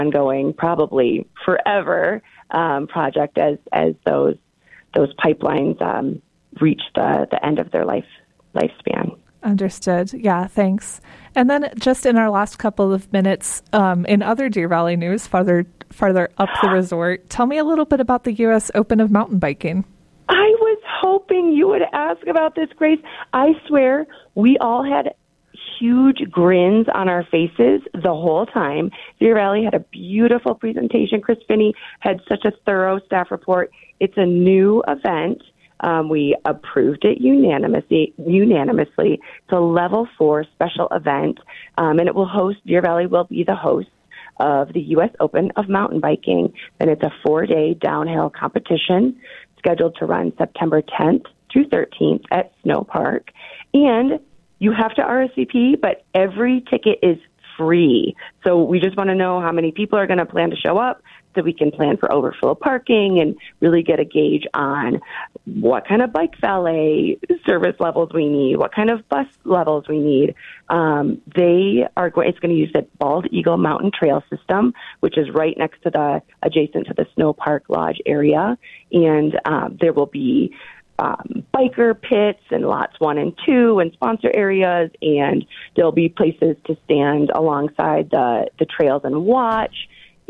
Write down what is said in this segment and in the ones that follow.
ongoing, probably forever project as those pipelines reach the end of their lifespan. Understood. Yeah, thanks. And then just in our last couple of minutes, in other Deer Valley news, farther up the resort, tell me a little bit about the U.S. Open of mountain biking. I was hoping you would ask about this, Grace. I swear we all had huge grins on our faces the whole time. Deer Valley had a beautiful presentation. Chris Finney had such a thorough staff report. It's a new event. We approved it unanimously. It's a level 4 special event, and it will host, Deer Valley will be the host of the U.S. Open of mountain biking. And it's a 4-day downhill competition scheduled to run September 10th through 13th at Snow Park. And you have to RSVP, but every ticket is free. So we just want to know how many people are going to plan to show up so we can plan for overflow parking and really get a gauge on what kind of bike valet service levels we need, what kind of bus levels we need. It's going to use the Bald Eagle Mountain Trail system, which is right next to adjacent to the Snow Park Lodge area. And there will be biker pits and lots 1 and 2 and sponsor areas, and there'll be places to stand alongside the trails and watch.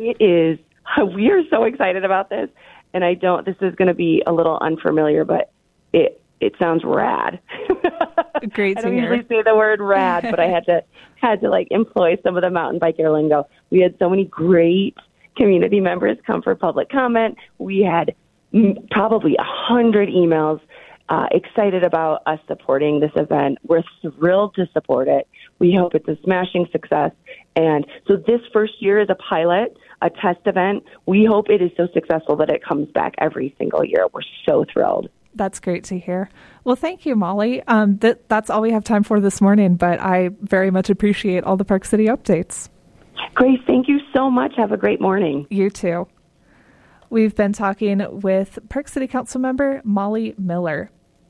We are so excited about this, and this is going to be a little unfamiliar, but it sounds rad. Great to hear. I don't usually say the word rad, but I had to employ some of the mountain biker lingo. We had so many great community members come for public comment. We had probably 100 emails excited about us supporting this event. We're thrilled to support it. We hope it's a smashing success. And so this first year is a pilot, a test event. We hope it is so successful that it comes back every single year. We're so thrilled. That's great to hear. Well, thank you, Molly. That's all we have time for this morning, but I very much appreciate all the Park City updates. Grace, thank you so much. Have a great morning. You too. We've been talking with Park City Council member Molly Miller.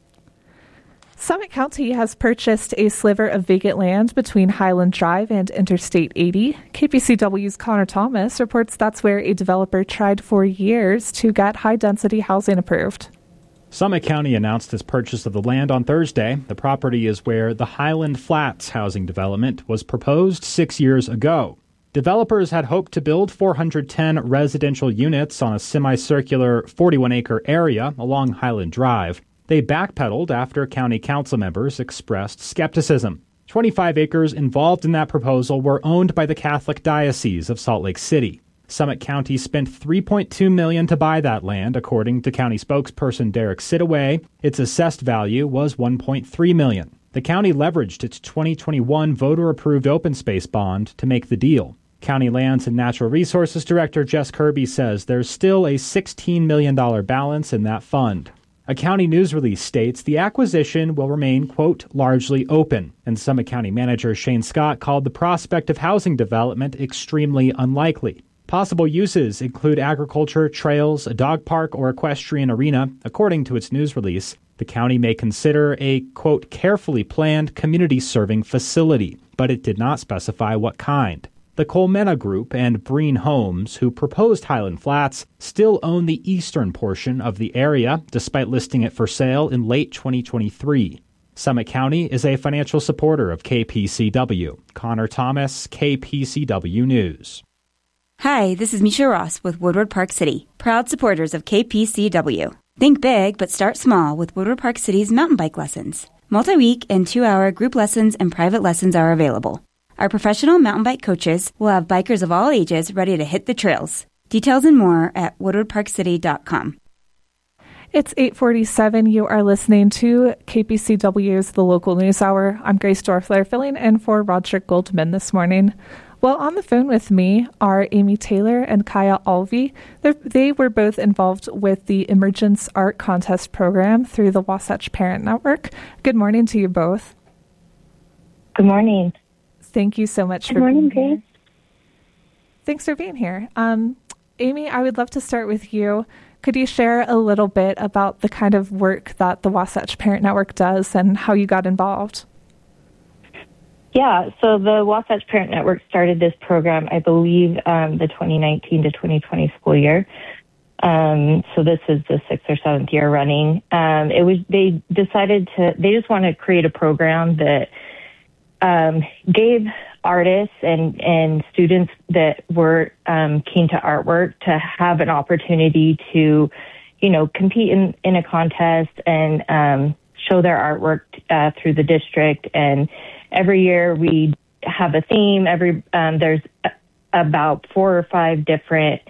Summit County has purchased a sliver of vacant land between Highland Drive and Interstate 80. KPCW's Connor Thomas reports that's where a developer tried for years to get high-density housing approved. Summit County announced its purchase of the land on Thursday. The property is where the Highland Flats housing development was proposed 6 years ago. Developers had hoped to build 410 residential units on a semicircular 41-acre area along Highland Drive. They backpedaled after county council members expressed skepticism. 25 acres involved in that proposal were owned by the Catholic Diocese of Salt Lake City. Summit County spent $3.2 million to buy that land, according to county spokesperson Derek Sidaway. Its assessed value was $1.3 million. The county leveraged its 2021 voter-approved open space bond to make the deal. County Lands and Natural Resources Director Jess Kirby says there's still a $16 million balance in that fund. A county news release states the acquisition will remain, quote, largely open, and Summit County Manager Shane Scott called the prospect of housing development extremely unlikely. Possible uses include agriculture, trails, a dog park, or equestrian arena. According to its news release, the county may consider a, quote, carefully planned community-serving facility, but it did not specify what kind. The Colmena Group and Breen Homes, who proposed Highland Flats, still own the eastern portion of the area, despite listing it for sale in late 2023. Summit County is a financial supporter of KPCW. Connor Thomas, KPCW News. Hi, this is Misha Ross with Woodward Park City, proud supporters of KPCW. Think big, but start small with Woodward Park City's mountain bike lessons. Multi-week and 2-hour group lessons and private lessons are available. Our professional mountain bike coaches will have bikers of all ages ready to hit the trails. Details and more at woodwardparkcity.com. It's 8:47. You are listening to KPCW's The Local News Hour. I'm Grace Dorfler, filling in for Roger Goldman this morning. Well, on the phone with me are Amy Taylor and Kaya Alvey. They were both involved with the Emergence Art Contest program through the Wasatch Parent Network. Good morning to you both. Good morning. Thank you so much for being here. Grace. Thanks for being here. Amy, I would love to start with you. Could you share a little bit about the kind of work that the Wasatch Parent Network does and how you got involved? Yeah, so the Wasatch Parent Network started this program, I believe, the 2019 to 2020 school year. So this is the 6th or 7th year running. They just want to create a program that gave artists and students that were keen to artwork to have an opportunity to, compete in a contest and show their artwork through the district. And every year we have a theme. There's about 4 or 5 different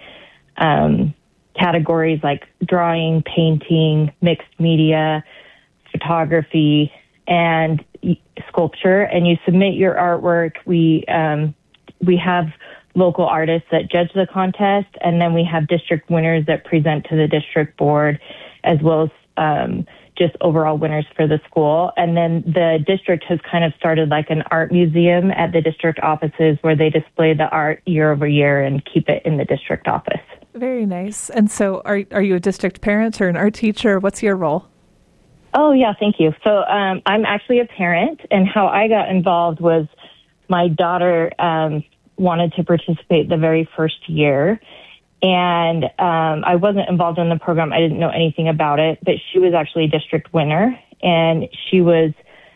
categories like drawing, painting, mixed media, photography, and sculpture. And you submit your artwork. We have local artists that judge the contest, and then we have district winners that present to the district board, as well as just overall winners for the school. And then the district has kind of started like an art museum at the district offices where they display the art year over year and keep it in the district office. Very nice. And so are you a district parent or an art teacher? What's your role? Oh, yeah, thank you. So I'm actually a parent, and how I got involved was my daughter wanted to participate the very first year. And I wasn't involved in the program. I didn't know anything about it, but she was actually a district winner. And she was,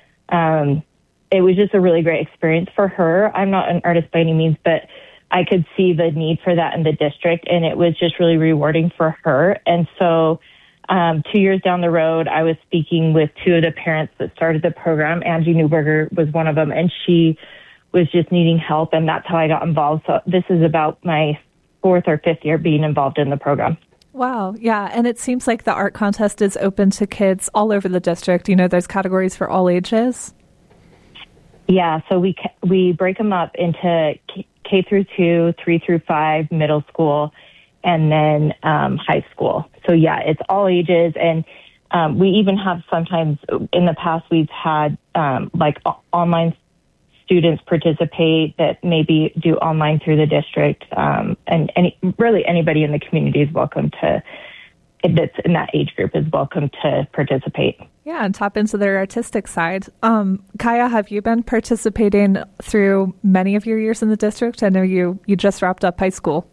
it was just a really great experience for her. I'm not an artist by any means, but I could see the need for that in the district, and it was just really rewarding for her. And so 2 years down the road, I was speaking with 2 of the parents that started the program. Angie Newberger was one of them, and she was just needing help, and that's how I got involved. So this is about my 4th or 5th year being involved in the program. Wow. Yeah. And it seems like the art contest is open to kids all over the district. There's categories for all ages. Yeah. So we break them up into K through 2, 3 through 5, middle school, and then high school. So yeah, it's all ages. And we even have sometimes in the past, we've had online students participate that maybe do online through the district. And really anybody in the community is welcome to, that's in that age group, is welcome to participate. Yeah, and tap into their artistic side. Kaya, have you been participating through many of your years in the district? I know you just wrapped up high school.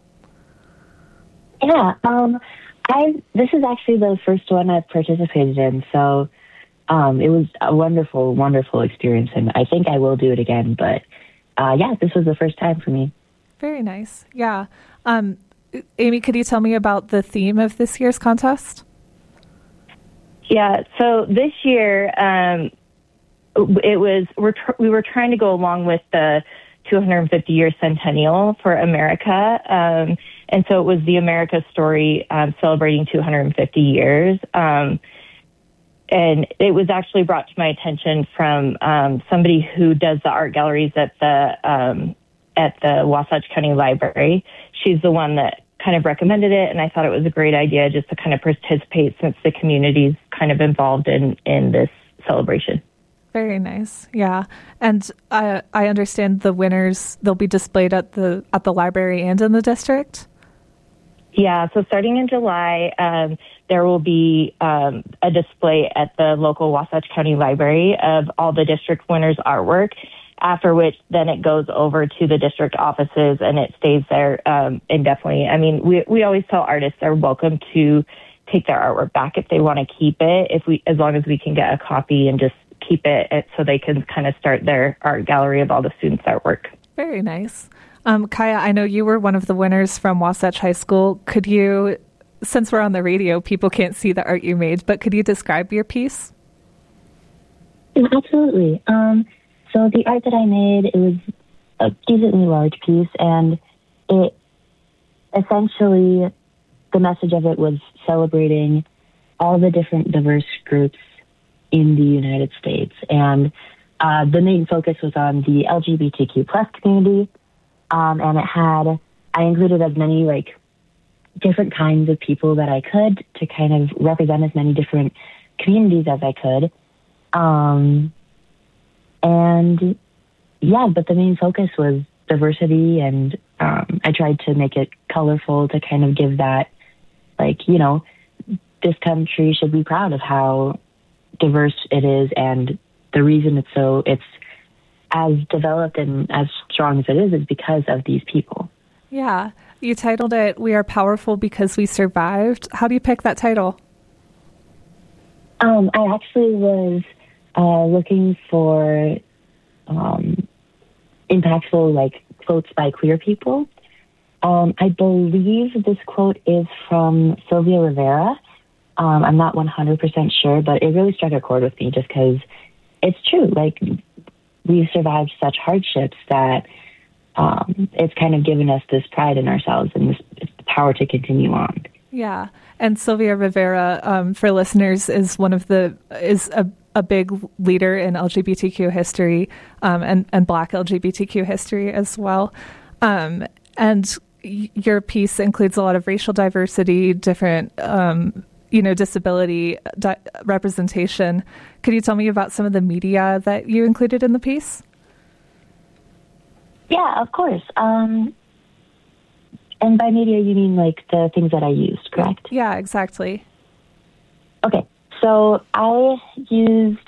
Yeah, this is actually the first one I've participated in, so it was a wonderful, wonderful experience, and I think I will do it again. But this was the first time for me. Very nice. Yeah. Amy, could you tell me about the theme of this year's contest? Yeah. So this year, we were trying to go along with the 250-year centennial for America, and so it was the America Story celebrating 250 years. And it was actually brought to my attention from somebody who does the art galleries at the Wasatch County Library. She's the one that kind of recommended it, and I thought it was a great idea just to kind of participate since the community's kind of involved in this celebration. Very nice. Yeah. And I understand the winners, they'll be displayed at the library and in the district? Yeah, so starting in July, there will be a display at the local Wasatch County Library of all the district winners' artwork, after which then it goes over to the district offices and it stays there indefinitely. I mean, we always tell artists they're welcome to take their artwork back if they want to keep it, as long as we can get a copy and just keep it so they can kind of start their art gallery of all the students' artwork. Very nice. Kaya, I know you were one of the winners from Wasatch High School. Could you, since we're on the radio, people can't see the art you made, but could you describe your piece? Yeah, absolutely. So the art that I made, it was a decently large piece, and it essentially, the message of it was celebrating all the different diverse groups in the United States. And the main focus was on the LGBTQ plus community. And I included as many different kinds of people that I could to kind of represent as many different communities as I could. But the main focus was diversity, and I tried to make it colorful to kind of give that, this country should be proud of how diverse it is, and the reason it's as developed and as strong as it is because of these people. Yeah. You titled it, "We Are Powerful Because We Survived." How do you pick that title? I actually was looking for impactful, like, quotes by queer people. I believe this quote is from Sylvia Rivera. I'm not 100% sure, but it really struck a chord with me just because it's true. Like, we've survived such hardships that it's kind of given us this pride in ourselves and this power to continue on. Yeah, and Sylvia Rivera, for listeners, is a big leader in LGBTQ history and Black LGBTQ history as well. And your piece includes a lot of racial diversity, different disability representation. Could you tell me about some of the media that you included in the piece? Yeah, of course. And by media, you mean like the things that I used, correct? Yeah, exactly. Okay, so I used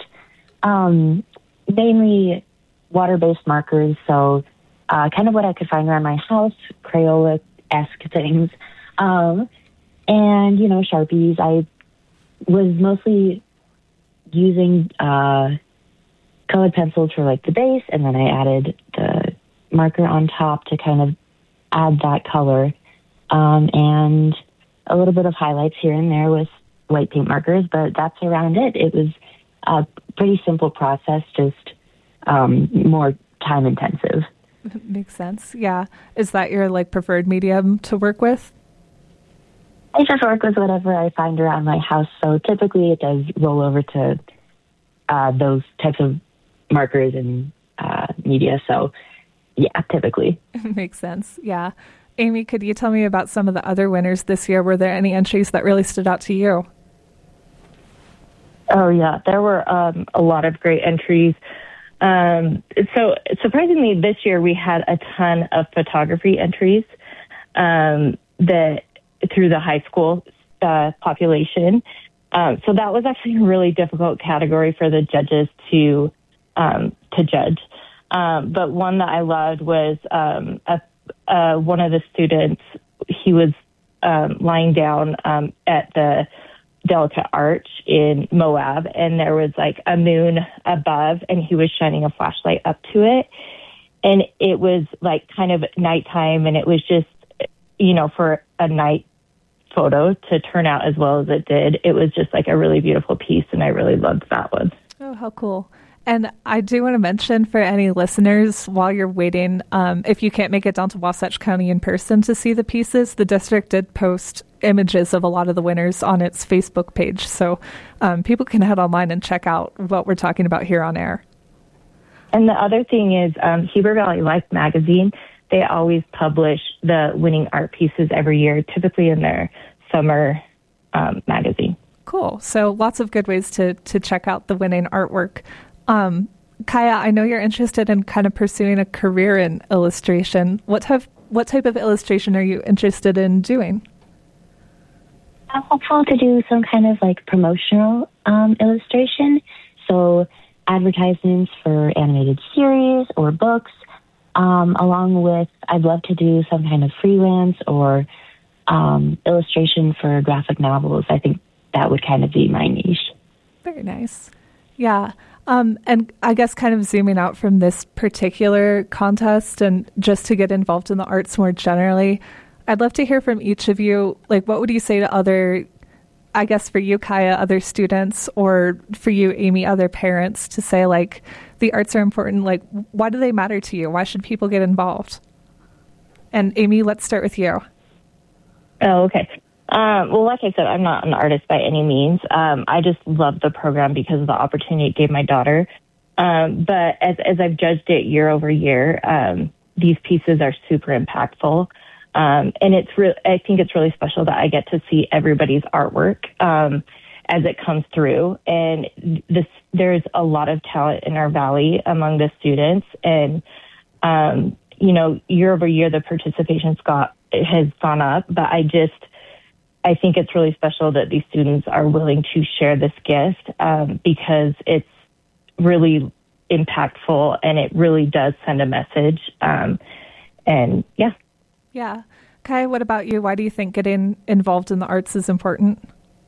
mainly water-based markers, so kind of what I could find around my house, Crayola-esque things, and, Sharpies. I was mostly using colored pencils for, like, the base, and then I added the marker on top to kind of add that color, and a little bit of highlights here and there with white paint markers, but that's around it. It was a pretty simple process, just more time intensive. Makes sense. Yeah. Is that your, like, preferred medium to work with? I just work with whatever I find around my house, so typically it does roll over to those types of markers and media, so yeah, typically. Makes sense. Yeah. Amy, could you tell me about some of the other winners this year? Were there any entries that really stood out to you? Oh, yeah. There were a lot of great entries. So surprisingly, this year we had a ton of photography entries that through the high school population. So that was actually a really difficult category for the judges to judge. But one that I loved was one of the students. He was lying down at the Delicate Arch in Moab, and there was like a moon above, and he was shining a flashlight up to it. And it was like kind of nighttime, and it was just, for a night photo to turn out as well as it did, it was just like a really beautiful piece, and I really loved that one. Oh, how cool. And I do want to mention for any listeners, while you're waiting, if you can't make it down to Wasatch County in person to see the pieces, the district did post images of a lot of the winners on its Facebook page. So people can head online and check out what we're talking about here on air. And the other thing is Heber Valley Life magazine, they always publish the winning art pieces every year, typically in their summer magazine. Cool. So lots of good ways to check out the winning artwork. Kaya, I know you're interested in kind of pursuing a career in illustration. What type of illustration are you interested in doing? I'm hopeful to do some kind of like promotional illustration. So advertisements for animated series or books, along with I'd love to do some kind of freelance or illustration for graphic novels. I think that would kind of be my niche. Very nice. Yeah. And I guess kind of zooming out from this particular contest and just to get involved in the arts more generally, I'd love to hear from each of you. Like, what would you say to other, I guess for you, Kaya, other students, or for you, Amy, other parents, to say, like, the arts are important. Like, why do they matter to you? Why should people get involved? And Amy, let's start with you. Oh, okay. Well, like I said, I'm not an artist by any means. I just love the program because of the opportunity it gave my daughter. But as I've judged it year over year, these pieces are super impactful. And I think it's really special that I get to see everybody's artwork as it comes through. And there's a lot of talent in our valley among the students. And, year over year, the participation has gone up. But I think it's really special that these students are willing to share this gift because it's really impactful, and it really does send a message. Yeah. Kai, what about you? Why do you think getting involved in the arts is important?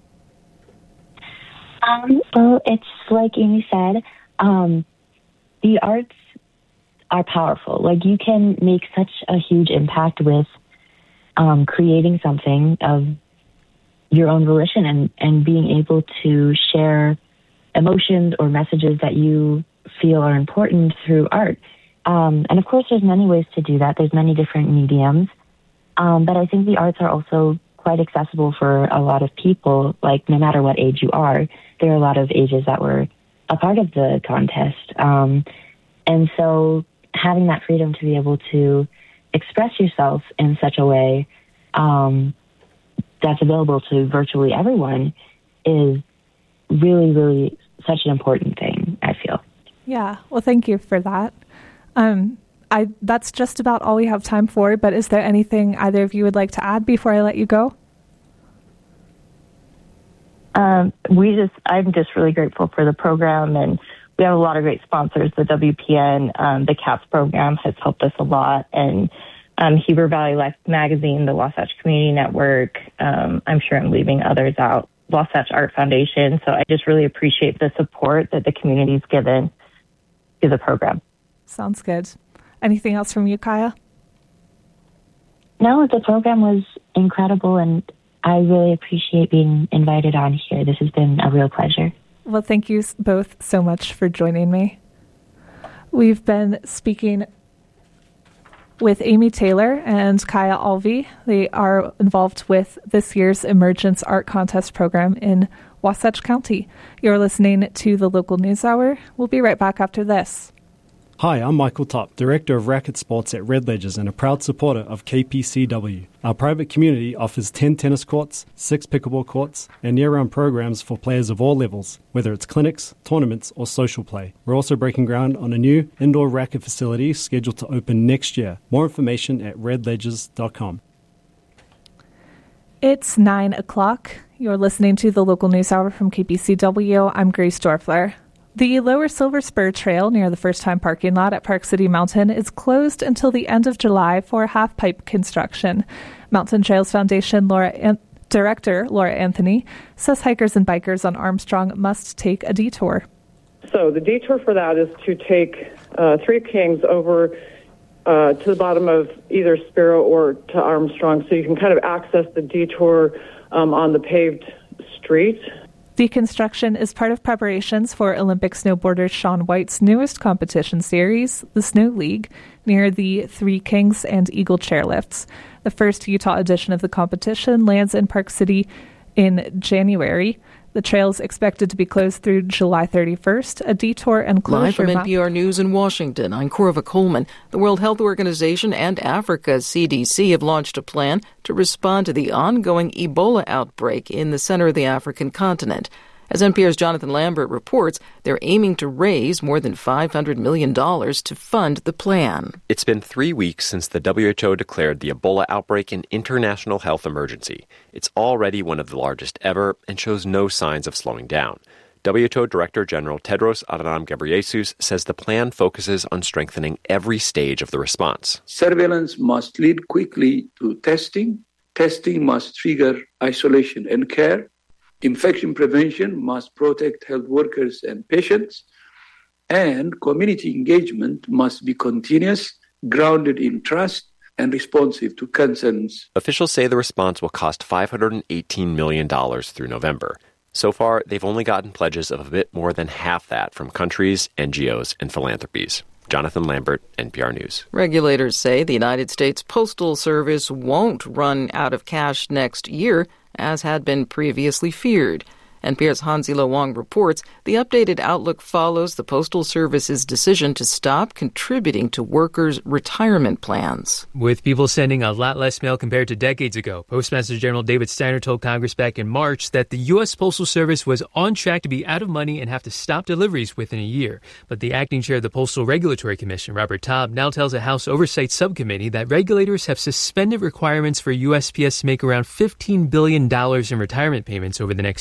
Well, it's like Amy said, the arts are powerful. Like, you can make such a huge impact with creating something of your own volition and being able to share emotions or messages that you feel are important through art. And of course, there's many ways to do that. There's many different mediums. But I think the arts are also quite accessible for a lot of people. Like, no matter what age you are, there are a lot of ages that were a part of the contest. And so having that freedom to be able to express yourself in such a way that's available to virtually everyone is really, really such an important thing, I feel. Yeah, well, thank you for that. That's just about all we have time for, but is there anything either of you would like to add before I let you go? I'm just really grateful for the program, and we have a lot of great sponsors. The WPN, the CAPS program has helped us a lot, and Heber Valley Life Magazine, the Wasatch Community Network. I'm sure I'm leaving others out. Wasatch Art Foundation. So I just really appreciate the support that the community's given to the program. Sounds good. Anything else from you, Kaya? No, the program was incredible, and I really appreciate being invited on here. This has been a real pleasure. Well, thank you both so much for joining me. We've been speaking with Amy Taylor and Kaya Alvi. They are involved with this year's Emergence Art Contest program in Wasatch County. You're listening to the Local News Hour. We'll be right back after this. Hi, I'm Michael Topp, Director of Racket Sports at Red Ledgers and a proud supporter of KPCW. Our private community offers 10 tennis courts, 6 pickleball courts, and year-round programs for players of all levels, whether it's clinics, tournaments, or social play. We're also breaking ground on a new indoor racket facility scheduled to open next year. More information at redledgers.com. It's 9 o'clock. You're listening to the Local News Hour from KPCW. I'm Grace Dorfler. The Lower Silver Spur Trail near the First Time parking lot at Park City Mountain is closed until the end of July for half-pipe construction. Mountain Trails Foundation Director Laura Anthony says hikers and bikers on Armstrong must take a detour. So the detour for that is to take Three Kings over to the bottom of either Sparrow or to Armstrong, so you can kind of access the detour on the paved street. The construction is part of preparations for Olympic snowboarder Shaun White's newest competition series, the Snow League, near the Three Kings and Eagle chairlifts. The first Utah edition of the competition lands in Park City in January. The trail is expected to be closed through July 31st. A detour and closure... Live from NPR News in Washington, I'm Corva Coleman. The World Health Organization and Africa's CDC have launched a plan to respond to the ongoing Ebola outbreak in the center of the African continent. As NPR's Jonathan Lambert reports, they're aiming to raise more than $500 million to fund the plan. It's been 3 weeks since the WHO declared the Ebola outbreak an international health emergency. It's already one of the largest ever and shows no signs of slowing down. WHO Director General Tedros Adhanom Ghebreyesus says the plan focuses on strengthening every stage of the response. Surveillance must lead quickly to testing. Testing must trigger isolation and care. Infection prevention must protect health workers and patients, and community engagement must be continuous, grounded in trust, and responsive to concerns. Officials say the response will cost $518 million through November. So far, they've only gotten pledges of a bit more than half that from countries, NGOs, and philanthropies. Jonathan Lambert, NPR News. Regulators say the United States Postal Service won't run out of cash next year, as had been previously feared. NPR's Hansi-Lo Wong reports the updated outlook follows the Postal Service's decision to stop contributing to workers' retirement plans. With people sending a lot less mail compared to decades ago, Postmaster General David Steiner told Congress back in March that the U.S. Postal Service was on track to be out of money and have to stop deliveries within a year. But the acting chair of the Postal Regulatory Commission, Robert Taub, now tells a House Oversight Subcommittee that regulators have suspended requirements for USPS to make around $15 billion in retirement payments over the next few years.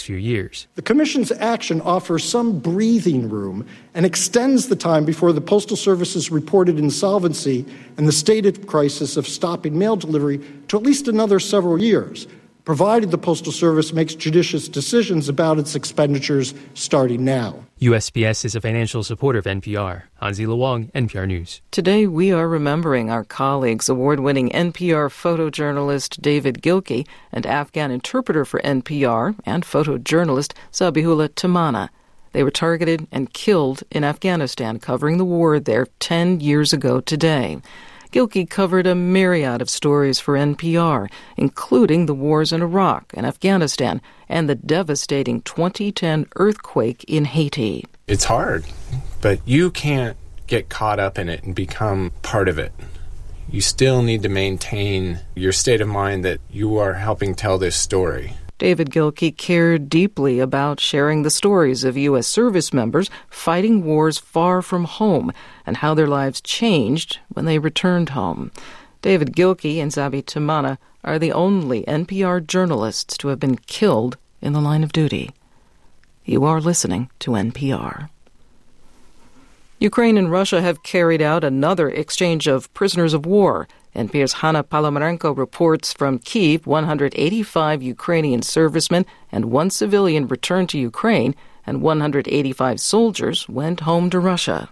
years. The Commission's action offers some breathing room and extends the time before the Postal Service's reported insolvency and the stated crisis of stopping mail delivery to at least another several years, provided the Postal Service makes judicious decisions about its expenditures starting now. USPS is a financial supporter of NPR. Hansi Luong, NPR News. Today, we are remembering our colleagues, award-winning NPR photojournalist David Gilkey and Afghan interpreter for NPR and photojournalist Zabihullah Tamana. They were targeted and killed in Afghanistan, covering the war there 10 years ago today. Gilkey covered a myriad of stories for NPR, including the wars in Iraq and Afghanistan and the devastating 2010 earthquake in Haiti. It's hard, but you can't get caught up in it and become part of it. You still need to maintain your state of mind that you are helping tell this story. David Gilkey cared deeply about sharing the stories of U.S. service members fighting wars far from home and how their lives changed when they returned home. David Gilkey and Zabi Tamana are the only NPR journalists to have been killed in the line of duty. You are listening to NPR. Ukraine and Russia have carried out another exchange of prisoners of war. NPR's Hanna Palomarenko reports from Kyiv 185 Ukrainian servicemen and one civilian returned to Ukraine, and 185 soldiers went home to Russia.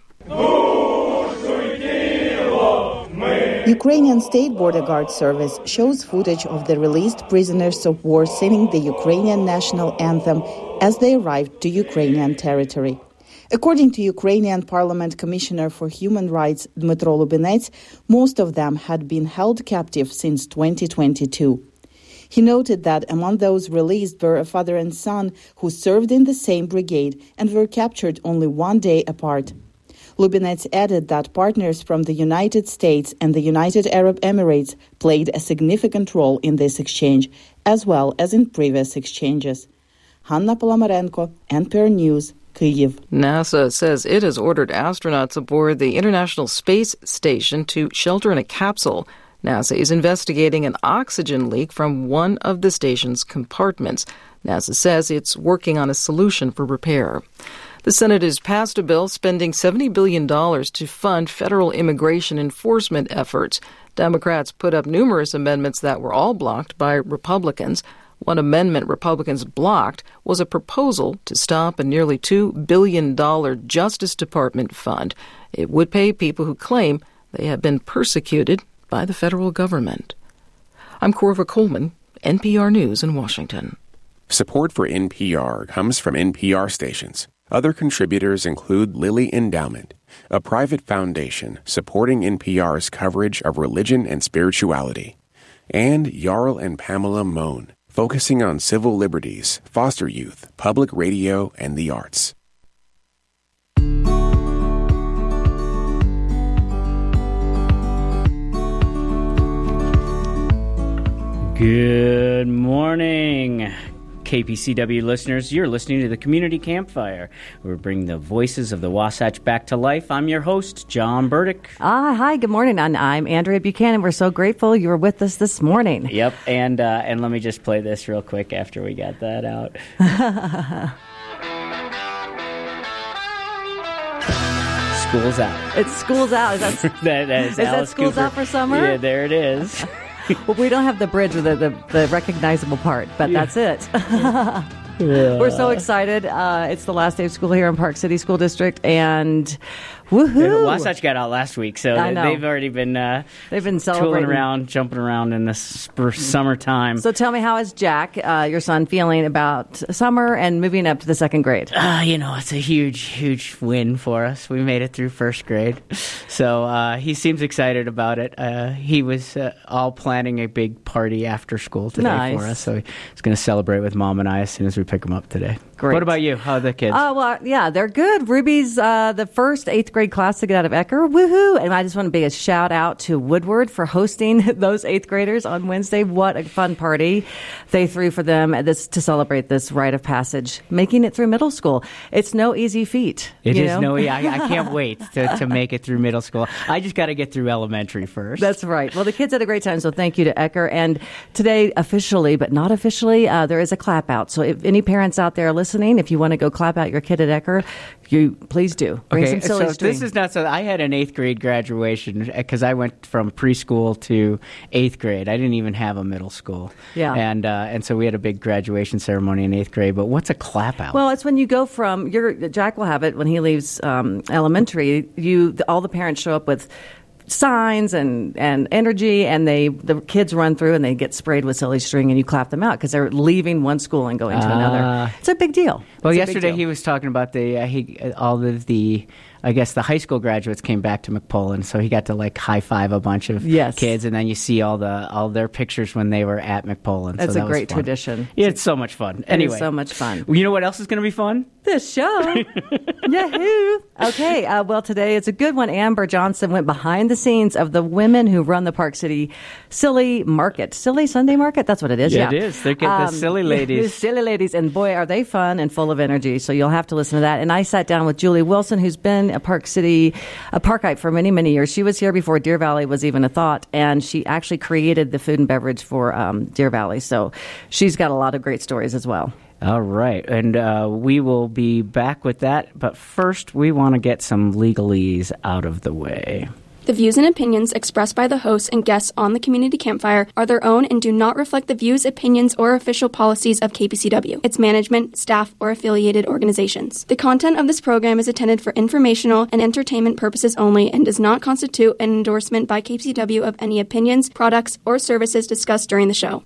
Ukrainian State Border Guard Service shows footage of the released prisoners of war singing the Ukrainian national anthem as they arrived to Ukrainian territory. According to Ukrainian Parliament Commissioner for Human Rights Dmytro Lubinets, most of them had been held captive since 2022. He noted that among those released were a father and son who served in the same brigade and were captured only one day apart. Lubinets added that partners from the United States and the United Arab Emirates played a significant role in this exchange, as well as in previous exchanges. Hanna Palomarenko, NPR News, Kyiv. NASA says it has ordered astronauts aboard the International Space Station to shelter in a capsule. NASA is investigating an oxygen leak from one of the station's compartments. NASA says it's working on a solution for repair. The Senate has passed a bill spending $70 billion to fund federal immigration enforcement efforts. Democrats put up numerous amendments that were all blocked by Republicans. One amendment Republicans blocked was a proposal to stop a nearly $2 billion Justice Department fund. It would pay people who claim they have been persecuted by the federal government. I'm Corva Coleman, NPR News in Washington. Support for NPR comes from NPR stations. Other contributors include Lilly Endowment, a private foundation supporting NPR's coverage of religion and spirituality, and Jarl and Pamela Mohn, focusing on civil liberties, foster youth, public radio, and the arts. Good morning, KPCW listeners. You're listening to the Community Campfire. We're bringing the voices of the Wasatch back to life. I'm your host, John Burdick. Hi, good morning. And I'm Andrea Buchanan. We're so grateful you were with us this morning. Yep, and let me just play this real quick after we got that out. School's out. It's school's out. that is that school's Cooper. Out for summer? Yeah, there it is. Well, we don't have the bridge with the recognizable part, but that's it. Yeah. We're so excited. It's the last day of school here in Park City School District, and woohoo! Wasatch got out last week, so they've already been celebrating, tooling around, jumping around in the summertime. So tell me, how is Jack, your son, feeling about summer and moving up to the second grade? It's a huge win for us. We made it through first grade, so he seems excited about it. He was all planning a big party after school today for us, so he's going to celebrate with Mom and I as soon as we pick him up today. Great. What about you? How are the kids? They're good. Ruby's the first 8th grade class to get out of Ecker. Woohoo! And I just want to be a shout out to Woodward for hosting those 8th graders on Wednesday. What a fun party they threw for them to celebrate this rite of passage, making it through middle school. It's no easy feat. It is I can't wait to make it through middle school. I just got to get through elementary first. That's right. Well, the kids had a great time, so thank you to Ecker. And today, officially, but not officially, there is a clap out. So if any parents out there listening, if you want to go clap out your kid at Ecker, you please do. Bring some silly string. This is not so. I had an 8th grade graduation because I went from preschool to 8th grade. I didn't even have a middle school. Yeah. And so we had a big graduation ceremony in 8th grade. But what's a clap out? Well, it's when you go from Jack will have it when he leaves elementary. All the parents show up with signs and energy, and the kids run through and they get sprayed with silly string, and you clap them out because they're leaving one school and going to another. It's a big deal. Well, yesterday he was talking about all of the I guess the high school graduates came back to McPolin, so he got to like high five a bunch of kids, and then you see all their pictures when they were at McPolin. That's so a great tradition. Yeah, it's so much fun. Anyway, it's so much fun. You know what else is going to be fun? This show. Yahoo! Okay, well, today it's a good one. Amber Johnson went behind the scenes of the women who run the Park City Silly Market. Silly Sunday Market? That's what it is. Yeah, it is. They're the silly ladies. The silly ladies, and boy, are they fun and full of energy. So you'll have to listen to that. And I sat down with Julie Wilson, who's been a Parkite for many, many years. She was here before Deer Valley was even a thought, and she actually created the food and beverage for Deer Valley. So she's got a lot of great stories as well. All right, and we will be back with that. But first, we want to get some legalese out of the way. The views and opinions expressed by the hosts and guests on the Community Campfire are their own and do not reflect the views, opinions, or official policies of KPCW, its management, staff, or affiliated organizations. The content of this program is intended for informational and entertainment purposes only and does not constitute an endorsement by KPCW of any opinions, products, or services discussed during the show.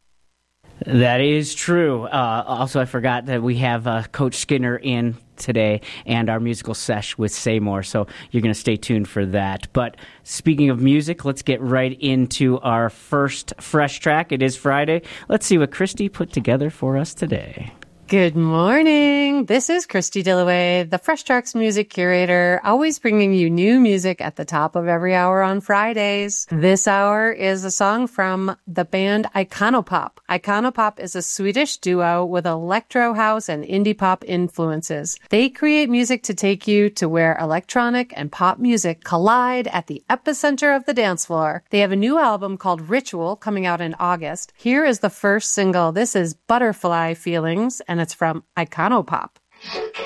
That is true. Also, I forgot that we have Coach Skinner in today and our musical sesh with Say More, so you're going to stay tuned for that. But speaking of music, let's get right into our first Fresh Track. It is Friday. Let's see what Christy put together for us today. Good morning. This is Christy Dillaway, the Fresh Tracks music curator, always bringing you new music at the top of every hour on Fridays. This hour is a song from the band Iconopop. Iconopop is a Swedish duo with electro house and indie pop influences. They create music to take you to where electronic and pop music collide at the epicenter of the dance floor. They have a new album called Ritual coming out in August. Here is the first single. This is Butterfly Feelings, and it's from Iconopop.